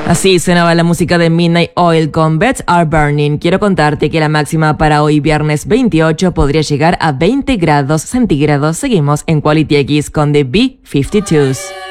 Así sonaba la música de Midnight Oil con Beds Are Burning. Quiero contarte que la máxima para hoy viernes 28 podría llegar a 20 grados centígrados. Seguimos en Quality X con The B-52s.